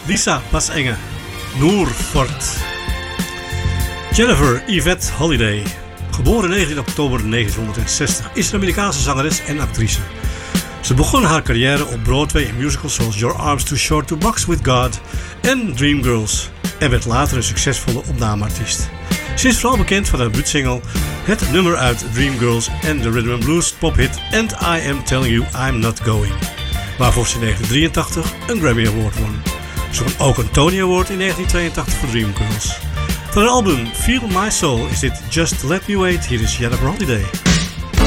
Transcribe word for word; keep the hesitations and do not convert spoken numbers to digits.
Lisa Pasenge, Noor Fort. Jennifer Yvette Holliday, geboren negentien oktober negentien is een Amerikaanse zangeres en actrice. Ze begon haar carrière op Broadway in musicals zoals Your Arms Too Short to Box with God en Dreamgirls en werd later een succesvolle opnameartiest. Ze is vooral bekend van haar debuutsingle, het nummer uit Dreamgirls en de Rhythm and Blues pophit And I Am Telling You I'm Not Going, waarvoor ze in negentien drieëntachtig een Grammy Award won. Ze won ook een Tony Award in negentien tweeëntachtig voor Dreamgirls. Van haar album Feel My Soul is dit Just Let Me Wait. Hier is Jennifer Holliday.